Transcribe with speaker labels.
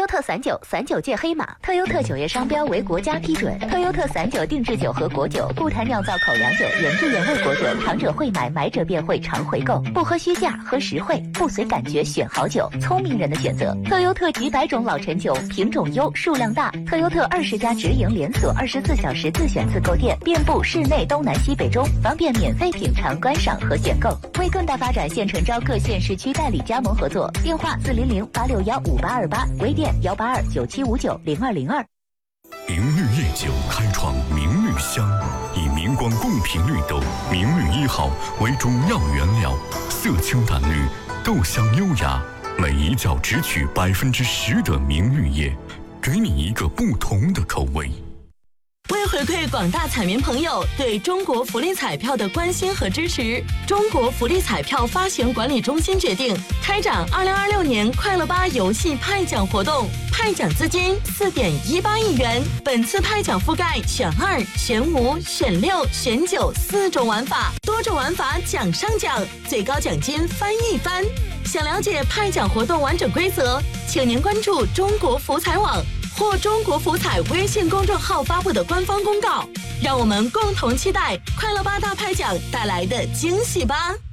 Speaker 1: 特散酒界黑马，特优特酒业商标为国家批准。特优特散酒定制酒和果酒，不谈酿造口粮酒，原汁原味果酒，尝者会买，买者便会常回购。不喝虚价，喝实惠，不随感觉选好酒，聪明人的选择。特优特几百种老陈酒，品种优，数量大。特优特20家直营连锁，24小时自选自购店，遍布市内东南西北中，方便免费品尝、观赏和选购。为更大发展，现诚招各县市区代理加盟合作，电话400-861-5828，微店182-9759-0202。
Speaker 2: 明绿夜酒开创明绿香，以明光贡品绿豆明绿1号为中药原料，色清淡绿，豆香优雅，每一窖只取10%的明绿叶，给你一个不同的口味。
Speaker 3: 为回馈广大彩民朋友对中国福利彩票的关心和支持，中国福利彩票发行管理中心决定开展2026年快乐吧游戏派奖活动，派奖资金4.18亿元。本次派奖覆盖选2、选5、选6、选94种玩法，多种玩法奖上奖，最高奖金翻一番。想了解派奖活动完整规则，请您关注中国福彩网或中国福彩微信公众号发布的官方公告，让我们共同期待快乐吧大派奖带来的惊喜吧。